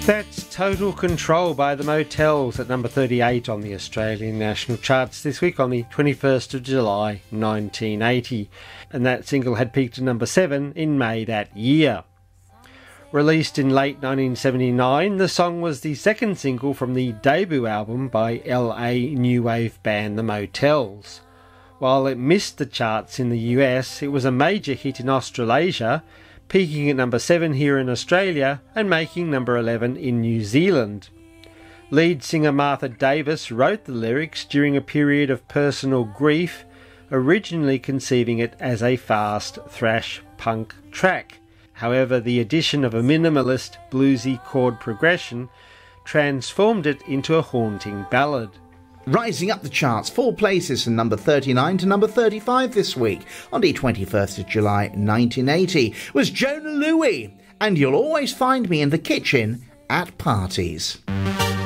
That's Total Control by the Motels at number 38 on the Australian national charts this week on the 21st of July 1980, and that single had peaked at number 7 in May that year. Released in late 1979, the song was the second single from the debut album by LA new wave band The Motels. While it missed the charts in the US, it was a major hit in Australasia, peaking at number 7 here in Australia and making number 11 in New Zealand. Lead singer Martha Davis wrote the lyrics during a period of personal grief, originally conceiving it as a fast thrash punk track. However, the addition of a minimalist bluesy chord progression transformed it into a haunting ballad. Rising up the charts 4 places from number 39 to number 35 this week on the 21st of July 1980 was Jona Lewie and You'll Always Find Me in the Kitchen at Parties.